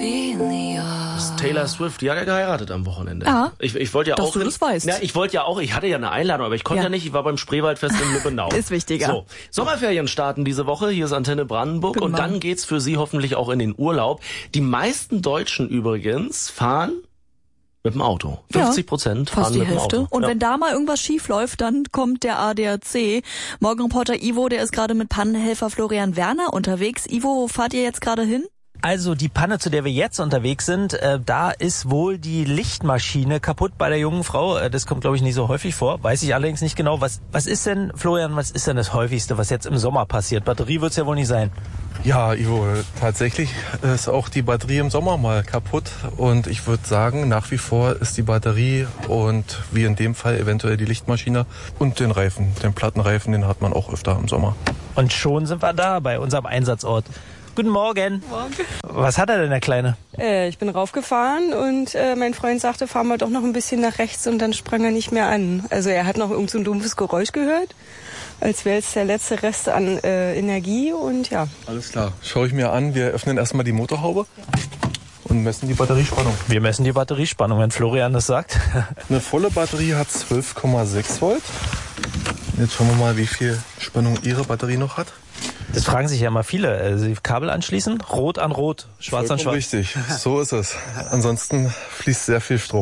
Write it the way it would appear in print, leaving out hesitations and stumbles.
Das ist Taylor Swift, die hat ja geheiratet am Wochenende. Ja. Ich wollte ja dass auch. Du das weißt. Ja, ich hatte ja eine Einladung, aber ich konnte ja nicht, ich war beim Spreewaldfest in Lübbenau. Ist wichtiger. So, Sommerferien starten diese Woche, hier ist Antenne Brandenburg und dann geht's für Sie hoffentlich auch in den Urlaub. Die meisten Deutschen übrigens fahren mit dem Auto. 50% fahren mit dem Auto. Und wenn da mal irgendwas schief läuft, dann kommt der ADAC. Morgenreporter Ivo, der ist gerade mit Pannenhelfer Florian Werner unterwegs. Ivo, wo fahrt ihr jetzt gerade hin? Also die Panne, zu der wir jetzt unterwegs sind, da ist wohl die Lichtmaschine kaputt bei der jungen Frau. Das kommt, glaube ich, nicht so häufig vor. Weiß ich allerdings nicht genau. Was ist denn, Florian, was ist denn das Häufigste, was jetzt im Sommer passiert? Batterie wird's ja wohl nicht sein. Ja, Ivo, tatsächlich ist auch die Batterie im Sommer mal kaputt. Und ich würde sagen, nach wie vor ist die Batterie und wie in dem Fall eventuell die Lichtmaschine und den Reifen, den Plattenreifen, den hat man auch öfter im Sommer. Und schon sind wir da bei unserem Einsatzort. Guten Morgen. Morgen. Was hat er denn, der Kleine? Ich bin raufgefahren und mein Freund sagte, fahren wir doch noch ein bisschen nach rechts und dann sprang er nicht mehr an. Also er hat noch irgend so ein dumpfes Geräusch gehört, als wäre es der letzte Rest an Energie und ja. Alles klar, schaue ich mir an. Wir öffnen erstmal die Motorhaube und messen die Batteriespannung. Wir messen die Batteriespannung, wenn Florian das sagt. Eine volle Batterie hat 12,6 Volt. Jetzt schauen wir mal, wie viel Spannung Ihre Batterie noch hat. Das fragen sich ja immer viele. Sie Kabel anschließen, rot an rot, schwarz an schwarz. Richtig, so ist es. Ansonsten fließt sehr viel Strom.